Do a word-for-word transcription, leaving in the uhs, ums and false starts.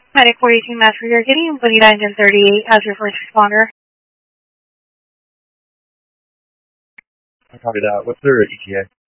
Medic forty-two Master, you're getting Bonita Engine thirty-eight as your first responder. I copy that. What's their E T A?